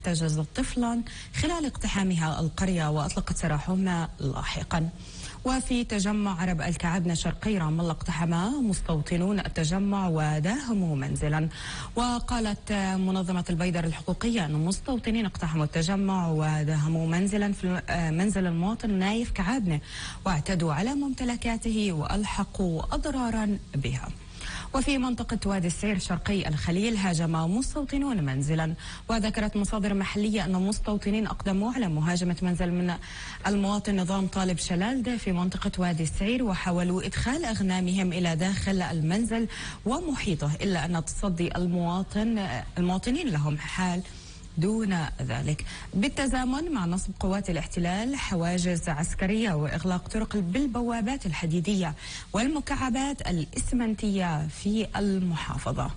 احتجزت طفلا خلال اقتحامها القرية وأطلقت سراحهما لاحقا. وفي تجمع عرب الكعبنة شرقي رام الله اقتحم مستوطنون التجمع وداهموا منزلا. وقالت منظمة البيدر الحقوقية أن مستوطنين اقتحموا التجمع وداهموا منزلا في منزل المواطن نايف كعبنة واعتدوا على ممتلكاته وألحقوا أضرارا بها. وفي منطقة وادي السير شرقي الخليل هاجم مستوطنون منزلا. وذكرت مصادر محلية أن مستوطنين أقدموا على مهاجمة منزل من المواطن نظام طالب شلالدة في منطقة وادي السير وحاولوا إدخال أغنامهم إلى داخل المنزل ومحيطه، إلا أن تصدي المواطنين لهم حال دون ذلك، بالتزامن مع نصب قوات الاحتلال حواجز عسكرية وإغلاق طرق بالبوابات الحديدية والمكعبات الإسمنتية في المحافظة.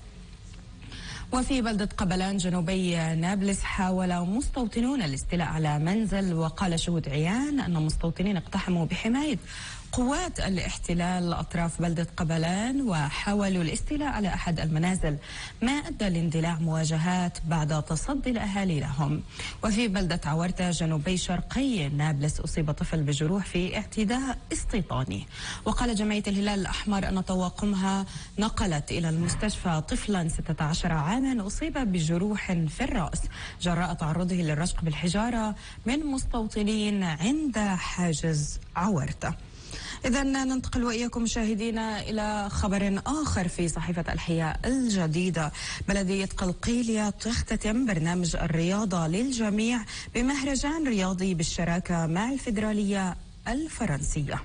وفي بلدة قبلان جنوبي نابلس حاول مستوطنون الاستيلاء على منزل، وقال شهود عيان أن مستوطنين اقتحموا بحماية قوات الاحتلال أطراف بلدة قبلان وحاولوا الاستيلاء على أحد المنازل، ما أدى لاندلاع مواجهات بعد تصدي الأهالي لهم. وفي بلدة عورتة جنوبي شرقي نابلس أصيب طفل بجروح في اعتداء استيطاني، وقال جمعية الهلال الأحمر أن طواقمها نقلت إلى المستشفى طفلا 16 عاما أصيب بجروح في الرأس جراء تعرضه للرشق بالحجارة من مستوطنين عند حاجز عورتة. إذا ننتقل وإياكم مشاهدينا إلى خبر آخر في صحيفة الحياة الجديدة. بلدية قلقيلية تختتم برنامج الرياضة للجميع بمهرجان رياضي بالشراكة مع الفيدرالية الفرنسية.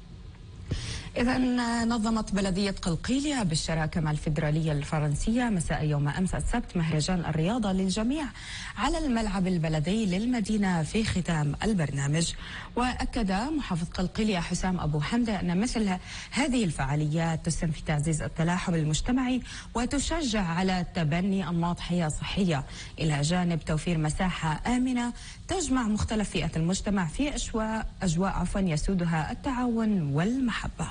إذا نظمت بلدية قلقيلية بالشراكة مع الفيدرالية الفرنسية مساء يوم أمس السبت مهرجان الرياضة للجميع على الملعب البلدي للمدينة في ختام البرنامج. وأكد محافظ قلقيلية حسام أبو حمدة أن مثل هذه الفعاليات تسهم في تعزيز التلاحم المجتمعي وتشجع على تبني أنماط حياة صحية، إلى جانب توفير مساحة آمنة تجمع مختلف فئات المجتمع في أجواء يسودها التعاون والمحبة.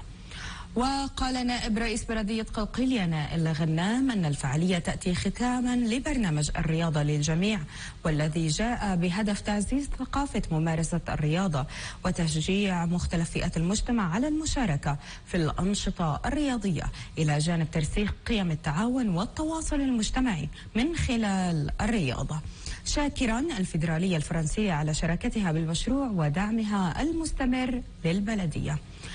وقال نائب رئيس بلدية قلقيلية نائل غنام أن الفعالية تأتي ختاما لبرنامج الرياضة للجميع، والذي جاء بهدف تعزيز ثقافة ممارسة الرياضة وتشجيع مختلف فئات المجتمع على المشاركة في الأنشطة الرياضية، إلى جانب ترسيخ قيم التعاون والتواصل المجتمعي من خلال الرياضة، شاكرا الفيدرالية الفرنسية على شراكتها بالمشروع ودعمها المستمر للبلدية.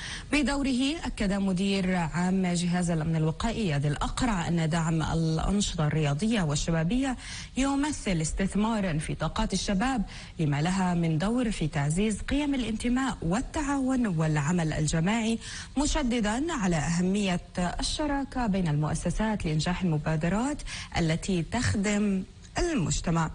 بدوره أكد مدير عام جهاز الأمن الوقائي إياد الأقرع أن دعم الأنشطة الرياضية والشبابية يمثل استثمارا في طاقات الشباب لما لها من دور في تعزيز قيم الانتماء والتعاون والعمل الجماعي، مشددا على أهمية الشراكة بين المؤسسات لإنجاح المبادرات التي تخدم المجتمع.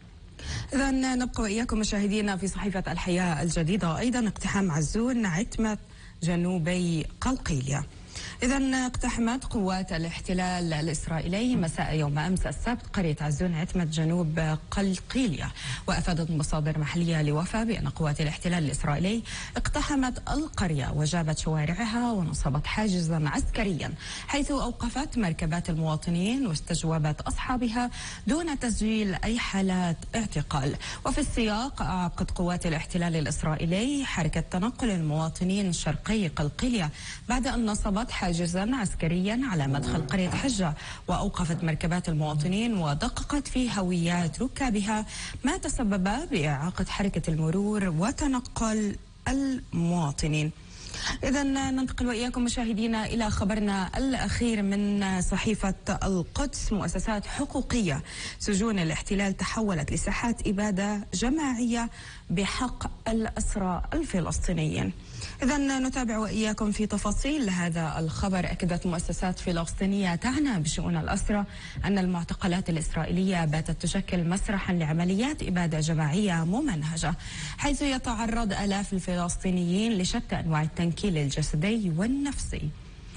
إذا نبقى وإياكم مشاهدينا في صحيفة الحياة الجديدة. أيضا اقتحام عزون عتمة جنوبي قلقيلية. إذا اقتحمت قوات الاحتلال الإسرائيلي مساء يوم أمس السبت قرية عزون عتمة جنوب قلقيلية. وأفادت مصادر محلية لوفاء بأن قوات الاحتلال الإسرائيلي اقتحمت القرية وجابت شوارعها ونصبت حاجزا عسكريا، حيث أوقفت مركبات المواطنين واستجوبت أصحابها دون تسجيل أي حالات اعتقال. وفي السياق أعقد قوات الاحتلال الإسرائيلي حركة تنقل المواطنين شرقي قلقيلية بعد أن نصبت حاجزا عسكريا على مدخل قرية حجة، وأوقفت مركبات المواطنين ودققت في هويات ركابها، ما تسبب بإعاقة حركة المرور وتنقل المواطنين. إذا ننتقل وإياكم مشاهدينا إلى خبرنا الأخير من صحيفة القدس. مؤسسات حقوقية سجون الاحتلال تحولت لساحات إبادة جماعية بحق الأسرى الفلسطينيين. إذا نتابع وإياكم في تفاصيل هذا الخبر. أكدت مؤسسات فلسطينية تعنى بشؤون الأسرى أن المعتقلات الإسرائيلية باتت تشكل مسرحا لعمليات إبادة جماعية ممنهجة، حيث يتعرض آلاف الفلسطينيين لشتى أنواع التنكيل الجسدي والنفسي.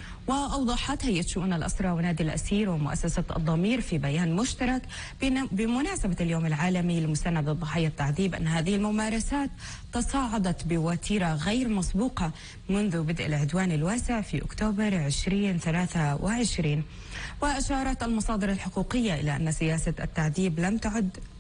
وأوضحت هيئة شؤون الأسرى ونادي الأسير ومؤسسة الضمير في بيان مشترك بمناسبة اليوم العالمي لمساندة ضحايا التعذيب أن هذه الممارسات تصاعدت بوتيرة غير مسبوقة منذ بدء العدوان الواسع في أكتوبر 2023. وأشارت المصادر الحقوقية إلى أن سياسة التعذيب لم تعد